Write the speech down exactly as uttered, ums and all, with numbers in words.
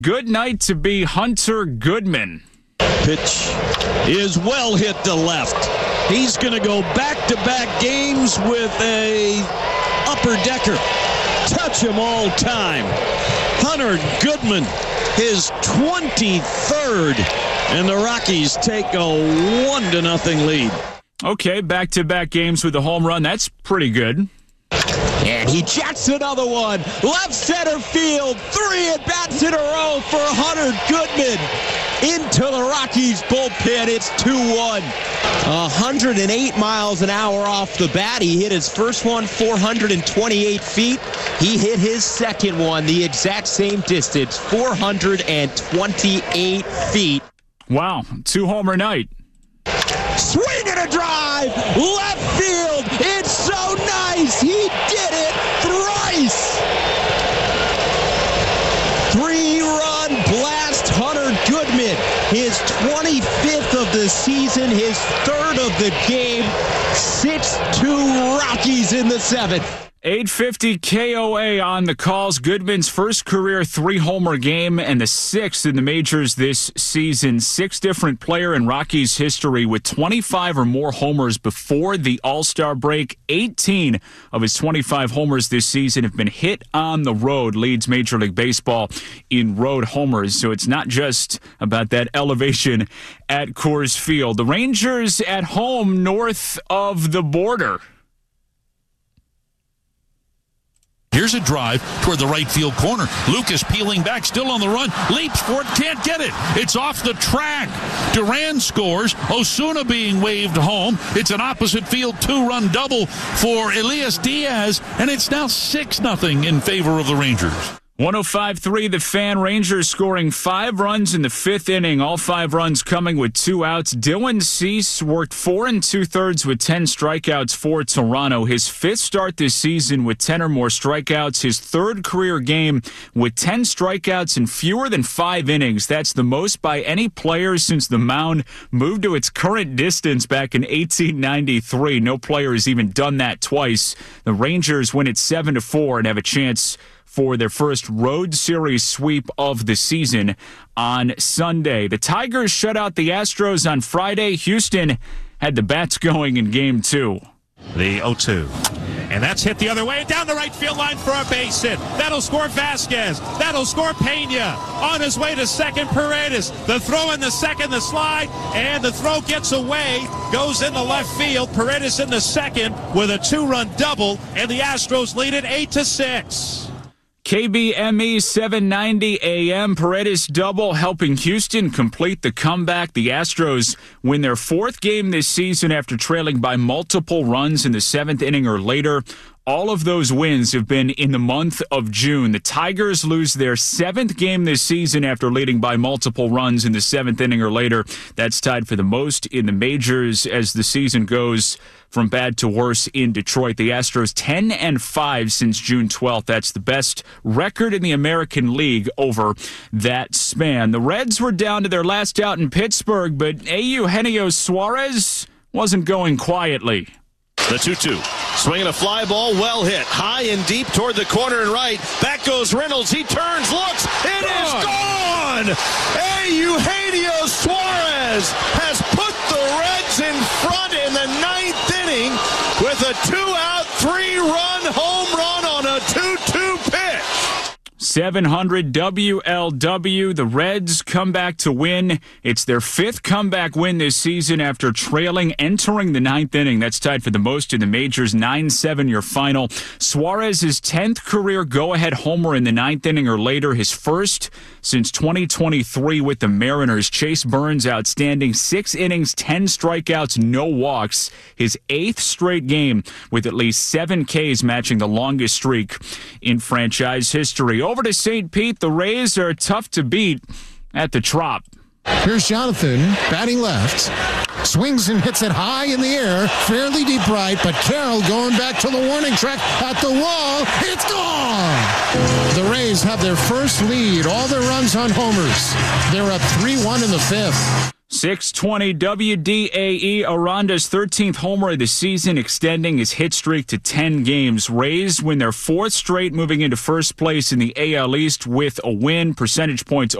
Good night to be Hunter Goodman. Pitch is well hit to left. He's going to go back-to-back games with a upper decker. Touch him all time. Hunter Goodman, his twenty-third, and the Rockies take a one to nothing lead. Okay, back-to-back games with a home run. That's pretty good. And he jacks another one. Left center field. Three at-bats in a row for Hunter Goodman. Into the Rockies bullpen. It's two one. one hundred eight miles an hour off the bat. He hit his first one four hundred twenty-eight feet. He hit his second one the exact same distance, four hundred twenty-eight feet. Wow, two-homer night. Swing and a drive. Left field. It's so nice. He did it thrice. Three-run blast. Hunter Goodman. His twenty-fifth of the season. His third of the game. six two Rockies in the seventh. eight fifty K O A on the calls. Goodman's first career three-homer game and the sixth in the majors this season. Six different player in Rockies history with twenty-five or more homers before the All-Star break. eighteen of his twenty-five homers this season have been hit on the road. Leads Major League Baseball in road homers. So it's not just about that elevation at Coors Field. The Rangers at home north of the border. Here's a drive toward the right field corner. Lucas peeling back, still on the run. Leaps for it, can't get it. It's off the track. Duran scores. Osuna being waved home. It's an opposite field two-run double for Elias Diaz, and it's now six nothing in favor of the Rangers. one oh five three The Fan. Rangers scoring five runs in the fifth inning. All five runs coming with two outs. Dylan Cease worked four and two-thirds with ten strikeouts for Toronto. His fifth start this season with ten or more strikeouts. His third career game with ten strikeouts in fewer than five innings. That's the most by any player since the mound moved to its current distance back in eighteen ninety-three. No player has even done that twice. The Rangers win it seven to four and have a chance for their first road series sweep of the season on Sunday. The Tigers shut out the Astros on Friday. Houston had the bats going in game two. The oh two. And that's hit the other way down the right field line for a base hit. That'll score Vasquez. That'll score Pena. On his way to second, Paredes. The throw in the second, the slide, and the throw gets away. Goes into left field. Paredes in the second with a two-run double, and the Astros lead it eight to six. K B M E seven ninety A M. Paredes double helping Houston complete the comeback. The Astros win their fourth game this season after trailing by multiple runs in the seventh inning or later. All of those wins have been in the month of June. The Tigers lose their seventh game this season after leading by multiple runs in the seventh inning or later. That's tied for the most in the majors as the season goes from bad to worse in Detroit. The Astros ten and five since June twelfth. That's the best record in the American League over that span. The Reds were down to their last out in Pittsburgh, but Eugenio Suarez wasn't going quietly. The two two. Swinging a fly ball, well hit. High and deep toward the corner and right. Back goes Reynolds. He turns, looks. It is gone! Eugenio Suarez has put the Reds in front in the ninth inning with a two-out, three-run home run on a two two pitch. seven hundred W L W. The Reds come back to win. It's their fifth comeback win this season after trailing entering the ninth inning. That's tied for the most in the majors. nine seven your final. Suarez's tenth career go-ahead homer in the ninth inning or later. His first since twenty twenty-three with the Mariners. Chase Burns outstanding. Six innings, ten strikeouts, no walks. His eighth straight game with at least seven Ks, matching the longest streak in franchise history. Over to Saint Pete. The Rays are tough to beat at the Trop. Here's Jonathan batting left. Swings and hits it high in the air, fairly deep right, but Carroll going back to the warning track at the wall. It's gone! The Rays have their first lead, all their runs on homers. They're up three one in the fifth. six twenty W D A E, Aranda's thirteenth homer of the season, extending his hit streak to ten games. Rays win their fourth straight, moving into first place in the A L East with a win. Percentage points